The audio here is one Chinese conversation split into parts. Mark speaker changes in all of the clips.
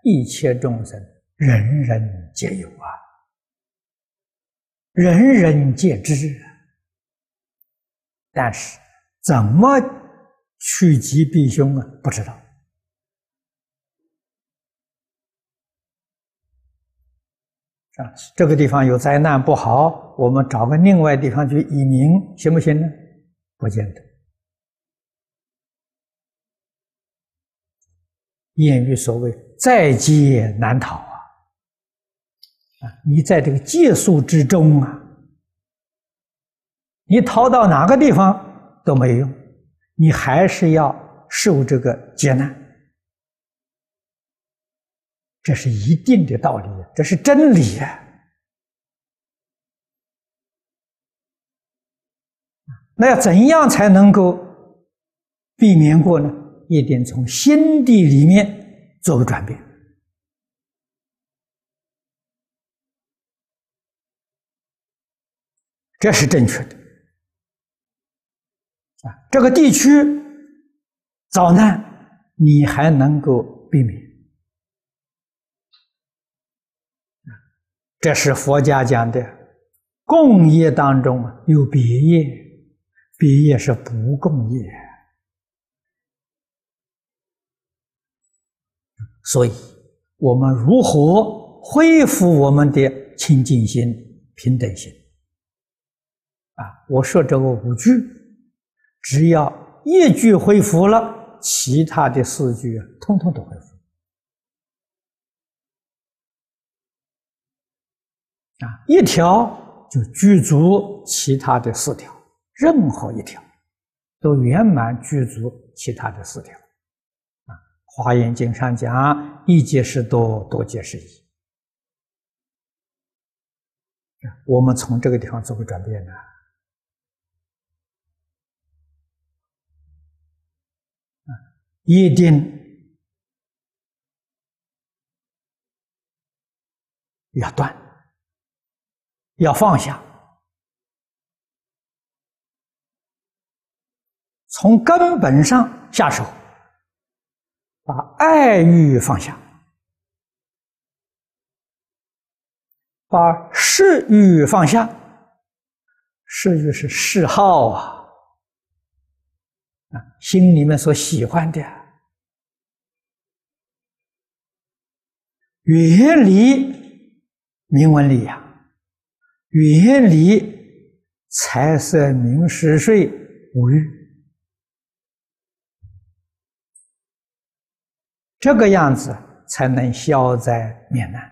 Speaker 1: 一切众生人人皆有啊，人人皆知，但是怎么趋吉避凶啊？不知道。啊，这个地方有灾难不好，我们找个另外地方去移民，行不行呢？不见得。谚语所谓“在劫难逃”啊，你在这个劫数之中啊，你逃到哪个地方都没用，你还是要受这个劫难，这是一定的道理，这是真理啊。那要怎样才能够避免过呢？一定从心地里面做个转变。这是正确的。这个地区遭难，你还能够避免。这是佛家讲的共业当中有别业，别业是不共业。所以我们如何恢复我们的清净心、平等心我说这个5句，只要1句恢复了，其他的4句通通都恢复1条就具足其他的4条，任何1条都圆满具足其他的4条华严经上讲，一即是多，多即是一。我们从这个地方做个转变呢，一定要断，要放下，从根本上下手。把爱欲放下，把嗜欲放下。嗜欲是嗜好心里面所喜欢的。远离名闻利养，远离财色名食睡五欲。这个样子才能消灾免难。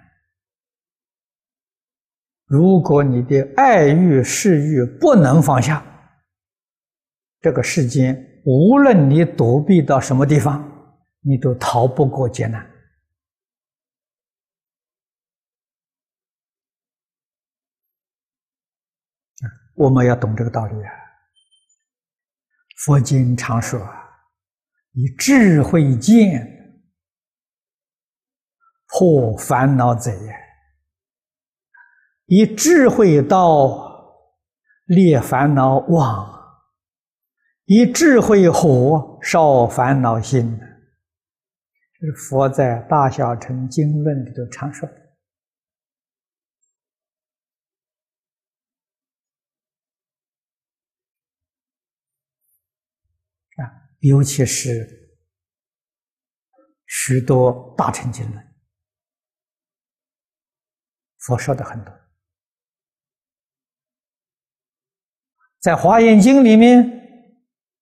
Speaker 1: 如果你的爱欲、嗜欲不能放下，这个世间无论你躲避到什么地方，你都逃不过劫难。我们要懂这个道理佛经常说以智慧见破烦恼贼，以智慧刀裂烦恼网，以智慧火烧烦恼心。这是佛在《大小乘经论》里头常说的。尤其是许多大乘经论，佛说的很多。在《华严经》里面，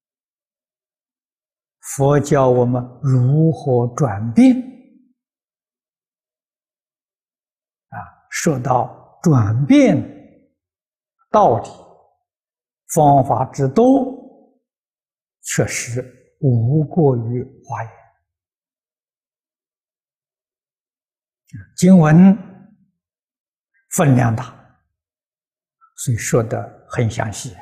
Speaker 1: 佛教我们如何转变说到转变道理方法之多，确实无过于华严。经文分量大，所以说得很详细。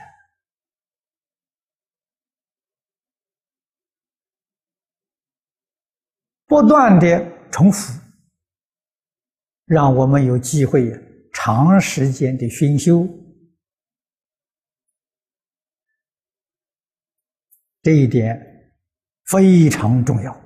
Speaker 1: 不断的重复，让我们有机会长时间的熏修。这一点非常重要。